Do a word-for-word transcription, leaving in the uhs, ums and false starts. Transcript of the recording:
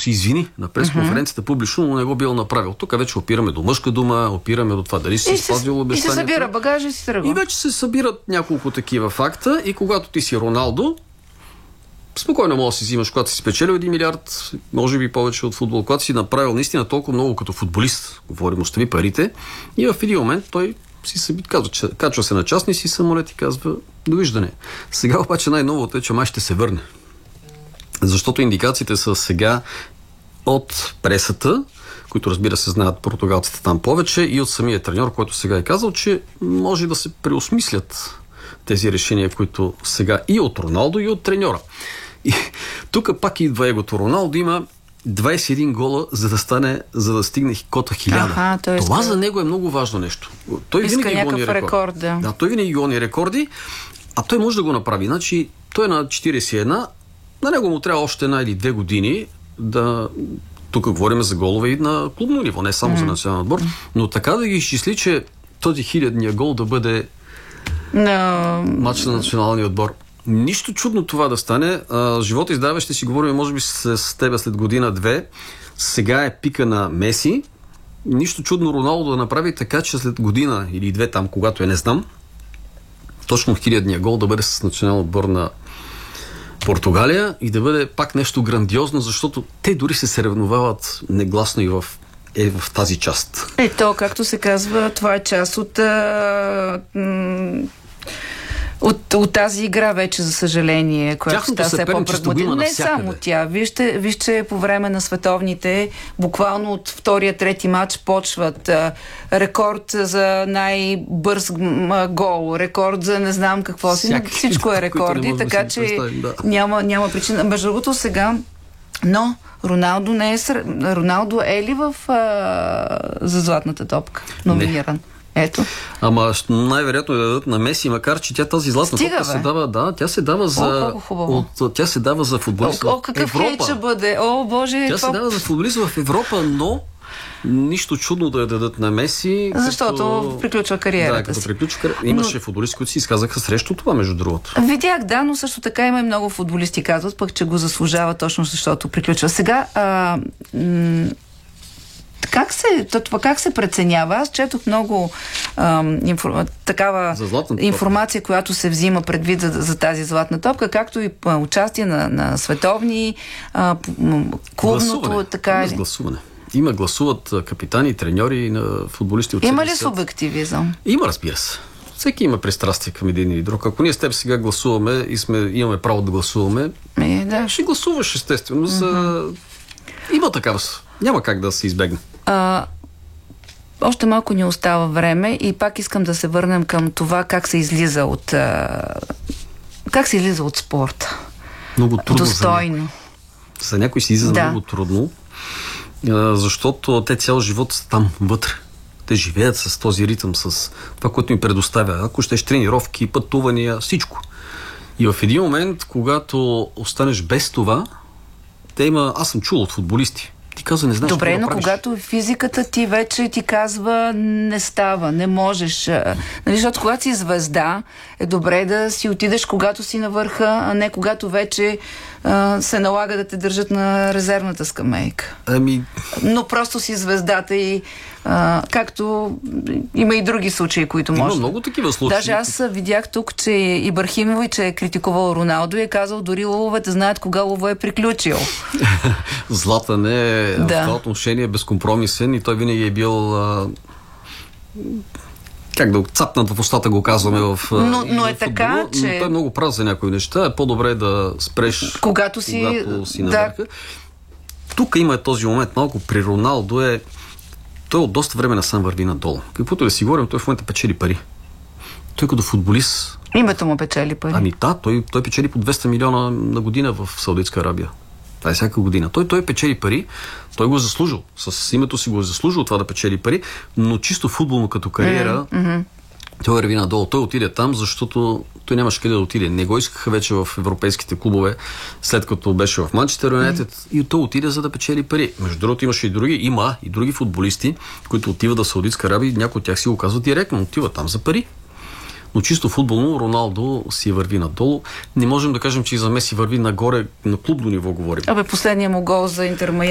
се извини на пресконференцията mm-hmm. публично, но не го бил направил. Тук вече опираме до мъжка дума, опираме до това дали си спазил обещанието. И се събира багажа и си тръгва. И вече се събират няколко такива факта и когато ти си Роналдо, спокойно може да си взимаш, когато си спечелил един милиард, може би повече от футбол, когато си направил наистина толкова много като футболист, говорим, остави парите, и в един момент той си се казва, че качва се на частни си самолет и казва довиждане. Сега обаче най-новото е, че май ще се върне. Защото индикациите са сега от пресата, които разбира се знаят португалците там повече, и от самия треньор, който сега е казал, че може да се преосмислят тези решения, които сега и от Роналдо, и от треньора. И тук пак идва егото. Роналдо има двайсет и един гола, за да стане, за да стигне кота хиляда. Аха, това иска... за него е много важно нещо. Той иска винаги гони рекорд. рекорд да. да, той винаги гони рекорди, а той може да го направи. Значи, той е на четирийсет и една, на него му трябва още една или две години да... Тук говорим за голове и на клубно ниво, не само mm. за национален отбор, но така да ги изчисли, че този хилядния гол да бъде no. матч на националния отбор. Нищо чудно това да стане. А, живота издава, ще си говорим, може би с, с тебе след година-две. Сега е пика на Меси. Нищо чудно Роналдо да направи така, че след година или две там, когато е не знам, точно хилядния гол да бъде с национален отбор на Португалия и да бъде пак нещо грандиозно, защото те дори се съревновават негласно и в, е, в тази част. Ето, както се казва, това е част от, а, м- от, от тази игра вече, за съжаление, която става все по-прагматична. Не само тя. Вижте, вижте, по време на световните, буквално от втория, трети матч почват а, рекорд за най-бърз м- гол, рекорд за не знам какво си. Всяки, всичко е рекорди, така че да. няма, няма причина. Между другото сега, но Роналдо не е сър... Роналдо е ли в а, за златната топка номиниран? Не. Ето. Ама най-вероятно е да дадат на Меси, макар че тя тази златна Стига, топка се дава, да, тя се дава за О, от, тя се дава за футболист в какъв хейт ще бъде? О, Боже, тя това... се дава за футболист в Европа, но нищо чудно да я дадат на Меси. Защото като... приключва кариерата да, като си. приключва кариерата. Имаше но... футболисти, които си изказаха срещу това, между другото. Видях, да, но също така има и много футболисти казват, пък че го заслужава точно защото приключва. Сега а, м- Как се, това как се преценява? Аз четох много ам, инфор... такава информация, която се взима предвид за, за тази златна топка, както и а, участие на, на световни, а, клубното, гласуване. така ли? Гласуване. Има, гласуват капитани, треньори на футболисти от Има ли субективизъм? Има, разбира се. Всеки има пристрастие към един или друг. Ако ние с теб сега гласуваме и сме, имаме право да гласуваме, е, да. ще гласуваш естествено. За... Mm-hmm. Има такава. Няма как да се избегне. А, още малко ни остава време и пак искам да се върнем към това как се излиза от а, как се излиза от спорта. Много трудно. Достойно. За, за някой се излиза да. много трудно, а, защото те цял живот са там вътре. Те живеят с този ритъм, с това, което им предоставя. Ако щеш тренировки, пътувания, всичко. И в един момент, когато останеш без това, те има... Аз съм чул от футболисти. Ти казва, не знаеш. Добре, да но правиш. Когато физиката ти вече ти казва не става, не можеш. Нали, защото когато си звезда, е добре да си отидеш когато си на върха, а не когато вече а, се налага да те държат на резервната скамейка. Ами... Но просто си звездата и а, както има и други случаи, които може. Има много такива случаи. Даже аз видях тук, че Ибрахимович е критикувал Роналдо и е казал, дори лововете знаят кога лово е приключил. Златан е да. в това отношение безкомпромисен и той винаги е бил а... как да цапнат в устата, го казваме в но, но е в така, футбола, че... Но той е много прав за някои неща. Е по-добре да спреш когато си, когато си да. навърха. Тук има този момент малко при Роналдо е той от доста време насам върви надолу. Каквото да си говорим, той в момента печели пари. Той като футболист... Името му печели пари. Ами да, той, той печели по двеста милиона на година в Саудитска Арабия. Това е всяка година. Той, той печели пари, той го е заслужил. С името си го е заслужил това да печели пари, но чисто футболно като кариера mm-hmm. той върви надолу. Той отиде там, защото той нямаше къде да отиде. Не го искаха вече в европейските клубове, след като беше в Манчестър Юнайтед, mm-hmm. и той отиде за да печели пари. Между другото имаше и други, има и други футболисти, които отиват в Саудитска Арабия, някои от тях си го казват директно, отиват там за пари. Но чисто футболно Роналдо си върви надолу. Не можем да кажем, че и за Меси върви нагоре, на клубно ниво говорим. Абе, последния му гол за Интер Майами